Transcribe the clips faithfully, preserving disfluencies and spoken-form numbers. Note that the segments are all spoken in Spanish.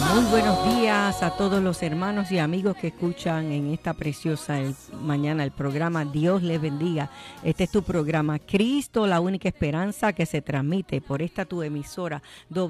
Muy buenos días a todos los hermanos y amigos que escuchan en esta preciosa el, mañana el programa Dios les bendiga. Este es tu programa Cristo, la única esperanza, que se transmite por esta tu emisora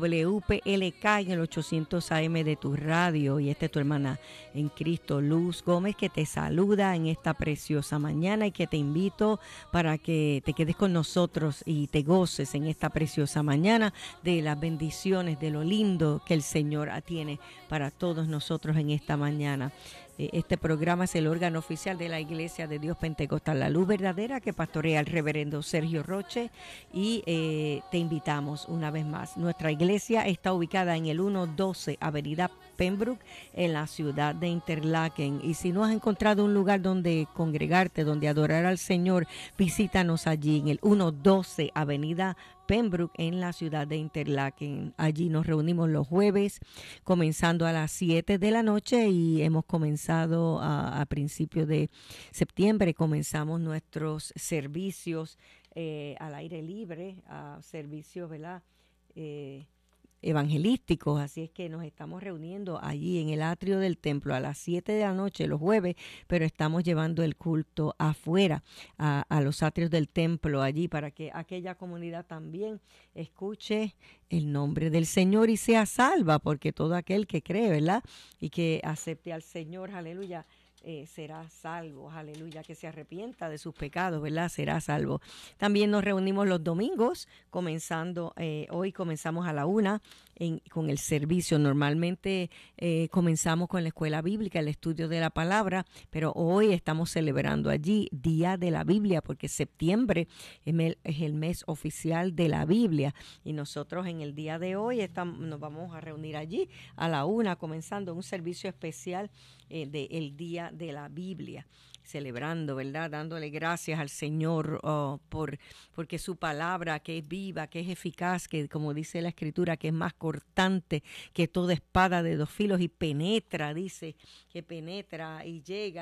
W P L K en el ochocientos A M de tu radio. Y esta es tu hermana en Cristo, Luz Gómez, que te saluda en esta preciosa mañana y que te invito para que te quedes con nosotros y te goces en esta preciosa mañana de las bendiciones, de lo lindo que el Señor tiene para todos nosotros en esta mañana. Este programa es el órgano oficial de la Iglesia de Dios Pentecostal La Luz Verdadera, que pastorea el reverendo Sergio Roche, y eh, te invitamos una vez más. Nuestra iglesia está ubicada en el ciento doce Avenida Pembroke, en la ciudad de Interlaken, y si no has encontrado un lugar donde congregarte, donde adorar al Señor, visítanos allí en el ciento doce Avenida Pembroke, en la ciudad de Interlaken. Allí nos reunimos los jueves, comenzando a las siete de la noche, y hemos comenzado a, a principios de septiembre, comenzamos nuestros servicios eh, al aire libre, a servicios, ¿verdad?, Eh, evangelísticos, así es que nos estamos reuniendo allí en el atrio del templo a las siete de la noche los jueves, pero estamos llevando el culto afuera, a, a los atrios del templo allí, para que aquella comunidad también escuche el nombre del Señor y sea salva, porque todo aquel que cree, ¿verdad?, y que acepte al Señor, aleluya, Eh, será salvo, aleluya, que se arrepienta de sus pecados, ¿verdad?, será salvo. También nos reunimos los domingos, comenzando, eh, hoy comenzamos a la una en, con el servicio. Normalmente eh, comenzamos con la escuela bíblica, el estudio de la palabra, pero hoy estamos celebrando allí Día de la Biblia, porque septiembre es el, es el mes oficial de la Biblia, y nosotros en el día de hoy estamos, nos vamos a reunir allí a la una, comenzando un servicio especial eh, del Día de la Biblia, celebrando, ¿verdad?, dándole gracias al Señor oh, por porque su palabra, que es viva, que es eficaz, que como dice la Escritura, que es más cortante que toda espada de dos filos, y penetra, dice, que penetra y llega